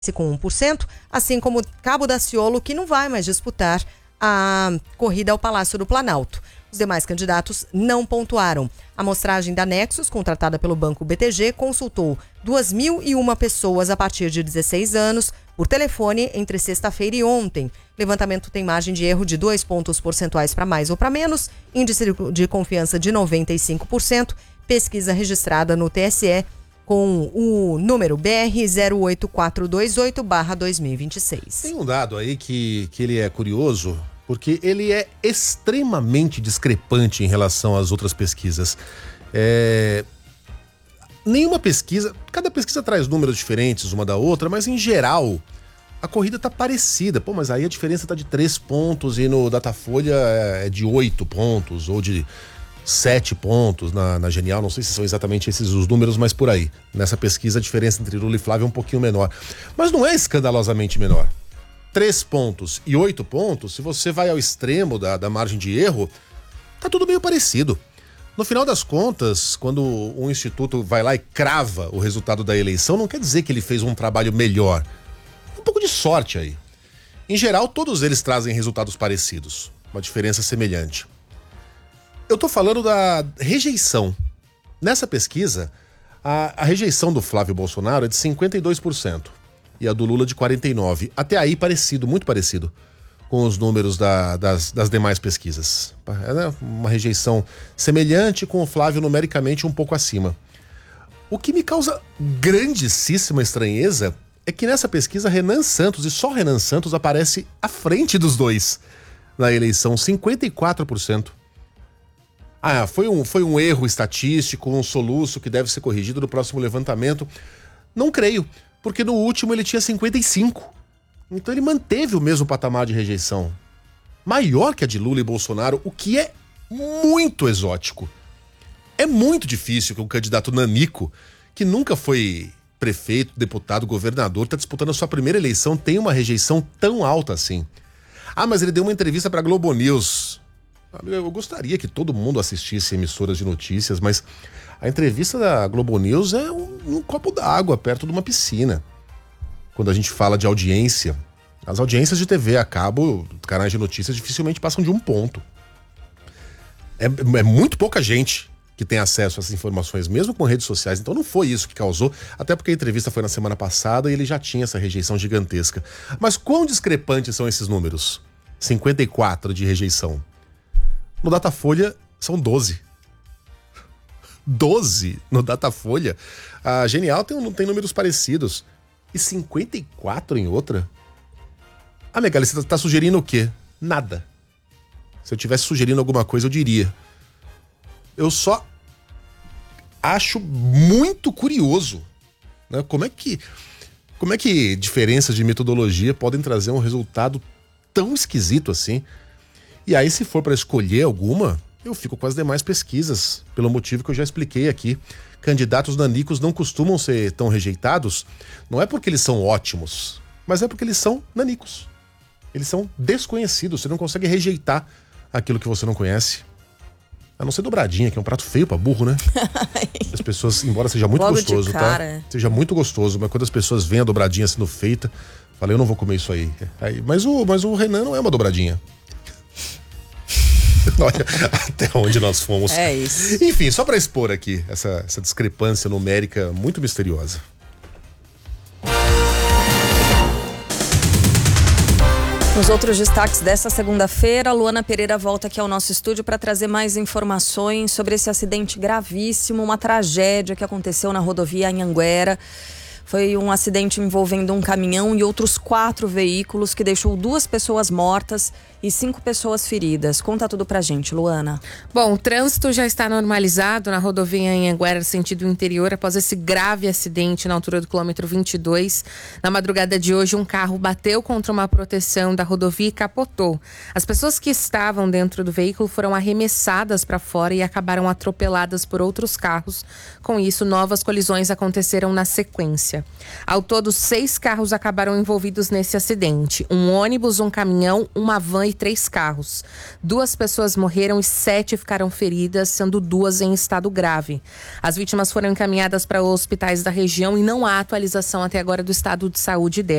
com 1%, assim como Cabo Daciolo, que não vai mais disputar a corrida ao Palácio do Planalto. Os demais candidatos não pontuaram. A amostragem da Nexus, contratada pelo Banco BTG, consultou 2.001 pessoas a partir de 16 anos por telefone entre sexta-feira e ontem. O levantamento tem margem de erro de 2 pontos percentuais para mais ou para menos, índice de confiança de 95%, pesquisa registrada no TSE com o número BR 08428/2026. Tem um dado aí que ele é curioso, porque ele é extremamente discrepante em relação às outras pesquisas. Nenhuma pesquisa, cada pesquisa traz números diferentes uma da outra, mas em geral a corrida tá parecida. Pô, mas aí a diferença tá de 3 pontos e no Datafolha é de 8 pontos ou de 7 pontos na Genial, não sei se são exatamente esses os números, mas por aí. Nessa pesquisa a diferença entre Lula e Flávio é um pouquinho menor. Mas não é escandalosamente menor. 3 pontos e 8 pontos, se você vai ao extremo da margem de erro, tá tudo meio parecido. No final das contas, quando um instituto vai lá e crava o resultado da eleição, não quer dizer que ele fez um trabalho melhor. Um pouco de sorte aí. Em geral, todos eles trazem resultados parecidos, uma diferença semelhante. Eu tô falando da rejeição. Nessa pesquisa, a rejeição do Flávio Bolsonaro é de 52% e a do Lula de 49%. Até aí parecido, muito parecido com os números das demais pesquisas. É uma rejeição semelhante, com o Flávio numericamente um pouco acima. O que me causa grandíssima estranheza é que nessa pesquisa Renan Santos, e só Renan Santos, aparece à frente dos dois na eleição, 54%. Foi um erro estatístico, um soluço que deve ser corrigido no próximo levantamento. Não creio, porque no último ele tinha 55%. Então ele manteve o mesmo patamar de rejeição. Maior que a de Lula e Bolsonaro, o que é muito exótico. É muito difícil que um candidato nanico, que nunca foi prefeito, deputado, governador, está disputando a sua primeira eleição, tenha uma rejeição tão alta assim. Mas ele deu uma entrevista para a Globo News. Eu gostaria que todo mundo assistisse emissoras de notícias, mas a entrevista da Globo News é um copo d'água perto de uma piscina. Quando a gente fala de audiência, as audiências de TV a cabo, canais de notícias, dificilmente passam de 1 ponto. É muito pouca gente que tem acesso a essas informações, mesmo com redes sociais. Então não foi isso que causou, até porque a entrevista foi na semana passada e ele já tinha essa rejeição gigantesca. Mas quão discrepantes são esses números? 54% de rejeição. No Datafolha são 12%. 12% no Datafolha. A Genial tem números parecidos. E 54% em outra? Megali, você tá sugerindo o quê? Nada. Se eu tivesse sugerindo alguma coisa, eu diria. Eu só acho muito curioso, né? Como é que diferenças de metodologia podem trazer um resultado tão esquisito assim? E aí, se for para escolher alguma, eu fico com as demais pesquisas, pelo motivo que eu já expliquei aqui. Candidatos nanicos não costumam ser tão rejeitados, não é porque eles são ótimos, mas é porque eles são nanicos. Eles são desconhecidos, você não consegue rejeitar aquilo que você não conhece. A não ser dobradinha, que é um prato feio pra burro, né? As pessoas, embora seja muito logo gostoso, tá? Seja muito gostoso, mas quando as pessoas veem a dobradinha sendo feita, falam, eu não vou comer isso aí. Mas o Renan não é uma dobradinha. Olha até onde nós fomos. É isso. Enfim, só para expor aqui essa discrepância numérica muito misteriosa. Nos outros destaques dessa segunda-feira, Luana Pereira volta aqui ao nosso estúdio para trazer mais informações sobre esse acidente gravíssimo, uma tragédia que aconteceu na rodovia Anhanguera. Foi um acidente envolvendo um caminhão e outros 4 veículos que deixou 2 pessoas mortas e 5 pessoas feridas. Conta tudo pra gente, Luana. Bom, o trânsito já está normalizado na rodovia Anhanguera, sentido interior, após esse grave acidente na altura do quilômetro 22. Na madrugada de hoje, um carro bateu contra uma proteção da rodovia e capotou. As pessoas que estavam dentro do veículo foram arremessadas para fora e acabaram atropeladas por outros carros. Com isso, novas colisões aconteceram na sequência. Brasília. Ao todo, 6 carros acabaram envolvidos nesse acidente. Um ônibus, um caminhão, uma van e 3 carros. 2 pessoas morreram e 7 ficaram feridas, sendo 2 em estado grave. As vítimas foram encaminhadas para hospitais da região e não há atualização até agora do estado de saúde delas.